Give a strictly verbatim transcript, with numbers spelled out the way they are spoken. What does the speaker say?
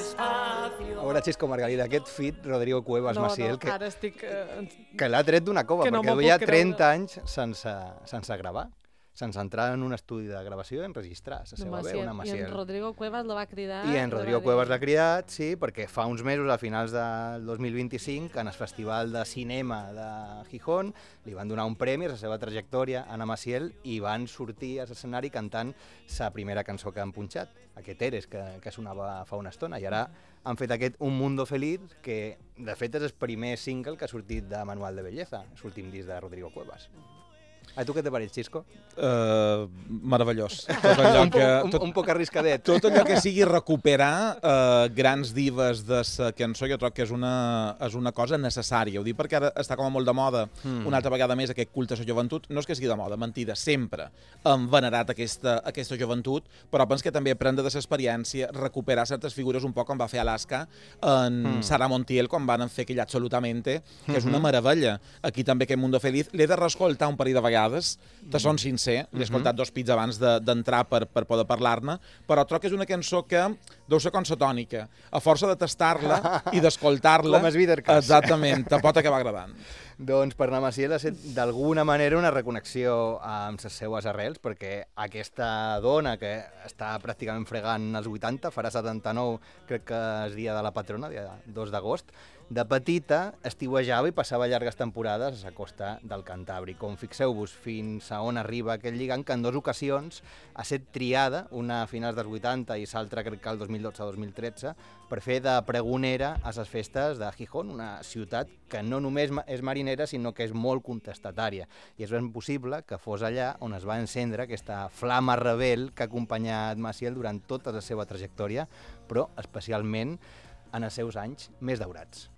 despacio. A veure, Xisco Margalida, aquest fit, Rodrigo Cuevas No, Maciel, no, que, ara estic... Eh, que l'ha tret d'una cova, Que no perquè m'ho duia puc creure. trenta anys sense, sense gravar, sense entrar en un estudi de gravació i enregistrar la seva veu, una I Maciel. en Rodrigo Cuevas la va cridar... I en li va Rodrigo dir- Cuevas l'ha cridat, sí, perquè fa uns mesos, a finals del dos mil vint-i-cinc, en el Festival de Cinema de Gijón, li van donar un premi a la seva trajectòria, Ana Maciel, i van sortir a l'escenari cantant la primera cançó que han punxat, aquest Eres, que, que sonava fa una estona, i ara han fet aquest Un Mundo Feliz, que de fet és el primer single que ha sortit de Manual de Belleza, l'últim disc de Rodrigo Cuevas. A tu què te pareix, Xisco? Uh, meravellós. Tot allò un, que, un, tot, un poc arriscadet. tot allò que sigui recuperar uh, grans divas de la cançó, jo trobo que és una, és una cosa necessària. Ho dic perquè ara està com a molt de moda, mm. una altra vegada més, aquest culte a la joventut. No és que sigui de moda, mentida, sempre hem venerat aquesta, aquesta joventut, però penso que també aprendre de l'experiència, recuperar certes figures un poc com va fer Alaska en mm. Sara Montiel, quan van fer aquell Absolutamente, que és una meravella. Aquí també aquest Mundo Feliz. L'he de reescoltar un parell de vegades, te són sincer, l'he escoltat dos pits abans d'entrar per, per poder parlar-ne, però trobo que és una cançó que deu ser com la tònica. A força de tastar-la i d'escoltar-la, Com els Vidercast. exactament, te pot acabar agradant. Doncs per la Maciel ha estat d'alguna manera una reconnexió amb les seues arrels, perquè aquesta dona que està pràcticament fregant els vuitanta, farà setanta-nou, crec que és dia de la patrona, dia dos d'agost, de petita estiuejava i passava llargues temporades a la costa del Cantàbric. Com fixeu-vos fins a on arriba aquest lligam, que en dues ocasions ha estat triada, una a finals dels vuitanta i l'altra crec que el dos mil dotze dos mil tretze, per fer de pregonera a les festes de Gijón, una ciutat que no només és marinera, sinó que és molt contestatària. I és ben possible que fos allà on es va encendre aquesta flama rebel que ha acompanyat Maciel durant tota la seva trajectòria, però especialment en els seus anys més daurats.